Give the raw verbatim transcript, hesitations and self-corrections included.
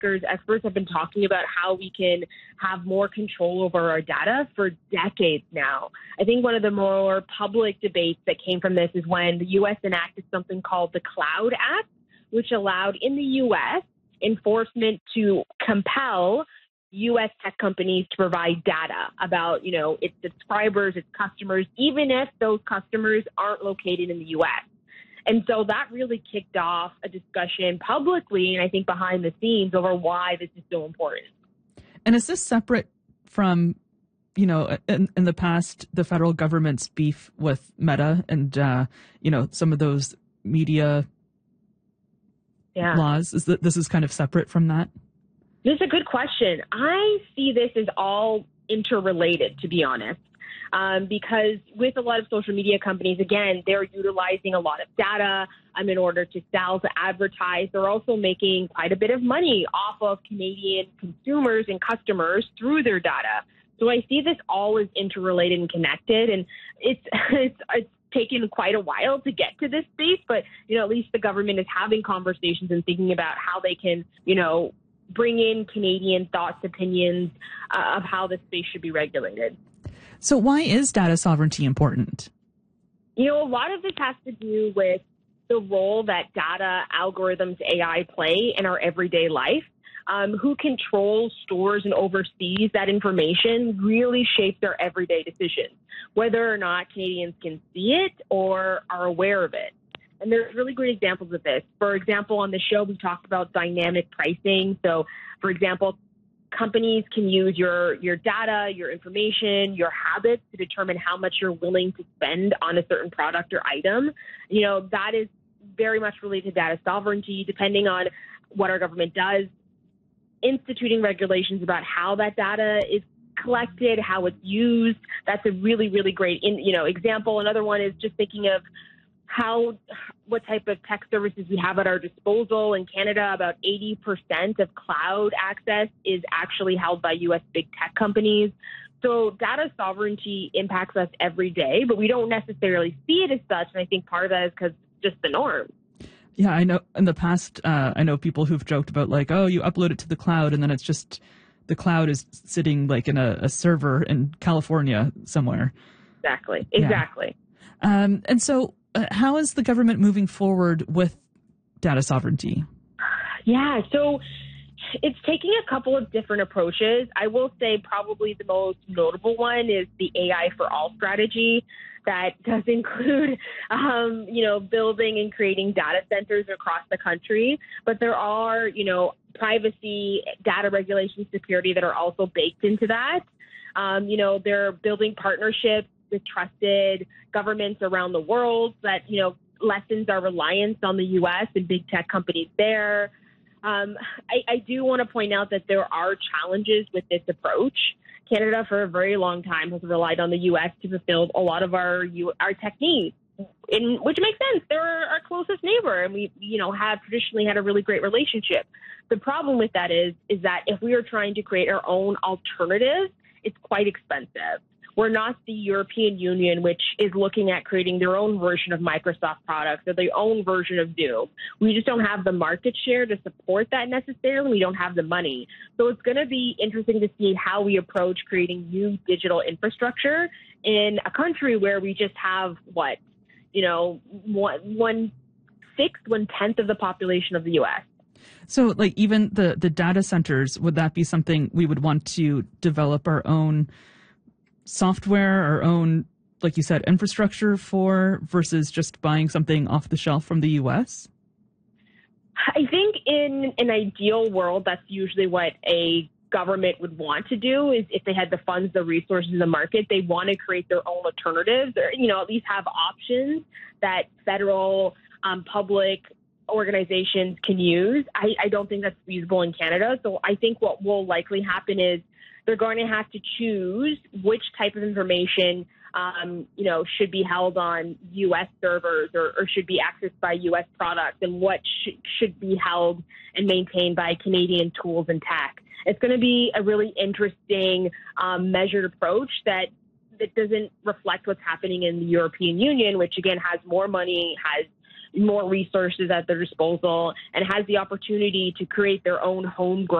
experts experts have been talking about how we can have more control over our data for decades now. I think one of the more public debates that came from this is when the U S enacted something called the Cloud Act, which allowed in the U S enforcement to compel U S tech companies to provide data about, you know, its subscribers, its customers, even if those customers aren't located in the U S. And so that really kicked off a discussion publicly and I think behind the scenes over why this is so important. And is this separate from, you know, in, in the past, the federal government's beef with Meta and, uh, you know, some of those media yeah. laws? Is that this is kind of separate from that? This is a good question. I see this as all interrelated, to be honest, um, because with a lot of social media companies, again, they're utilizing a lot of data um, in order to sell, to advertise. They're also making quite a bit of money off of Canadian consumers and customers through their data. So I see this all as interrelated and connected, and it's it's, it's taken quite a while to get to this space, but you know, at least the government is having conversations and thinking about how they can, you know, bring in Canadian thoughts, opinions uh, of how this space should be regulated. So why is data sovereignty important? You know, a lot of this has to do with the role that data, algorithms, A I play in our everyday life. Um, who controls, stores, and oversees that information really shapes our everyday decisions, whether or not Canadians can see it or are aware of it. And there's really great examples of this. For example, on the show, we talked about dynamic pricing. So, for example, companies can use your, your data, your information, your habits to determine how much you're willing to spend on a certain product or item. You know, that is very much related to data sovereignty, depending on what our government does, instituting regulations about how that data is collected, how it's used. That's a really, really great, in, you know, example. Another one is just thinking of how, what type of tech services we have at our disposal. In Canada, about eighty percent of cloud access is actually held by U S big tech companies. So data sovereignty impacts us every day, but we don't necessarily see it as such. And I think part of that is because it's just the norm. Yeah, I know in the past, uh, I know people who've joked about like, oh, you upload it to the cloud and then it's just the cloud is sitting like in a, a server in California somewhere. Exactly. Exactly. Yeah. Um, and so uh, how is the government moving forward with data sovereignty? Yeah, so it's taking a couple of different approaches. I will say probably the most notable one is the A I for all strategy. That does include, um, you know, building and creating data centers across the country. But there are, you know, privacy, data regulation, security that are also baked into that. Um, you know, they're building partnerships with trusted governments around the world that, you know, lessens our reliance on the U S and big tech companies there. Um, I, I do want to point out that there are challenges with this approach. Canada, for a very long time, has relied on the U S to fulfill a lot of our our tech needs, in, which makes sense. They're our closest neighbor, and we, you know, have traditionally had a really great relationship. The problem with that is, is that if we are trying to create our own alternatives, it's quite expensive. We're not the European Union, which is looking at creating their own version of Microsoft products or their own version of Zoom. We just don't have the market share to support that necessarily. We don't have the money. So it's going to be interesting to see how we approach creating new digital infrastructure in a country where we just have, what, you know, one, one sixth, one tenth of the population of the U S. So like even the, the data centers, would that be something we would want to develop our own software, our own, like you said, infrastructure for, versus just buying something off the shelf from the U S? I think in an ideal world, that's usually what a government would want to do, is if they had the funds, the resources, the market, they want to create their own alternatives, or, you know, at least have options that federal, um, public organizations can use. I, I don't think that's feasible in Canada. So I think what will likely happen is they're going to have to choose which type of information, um, you know, should be held on U S servers or, or should be accessed by U S products, and what sh- should be held and maintained by Canadian tools and tech. It's going to be a really interesting, um, measured approach that that doesn't reflect what's happening in the European Union, which again has more money, has more resources at their disposal and has the opportunity to create their own homegrown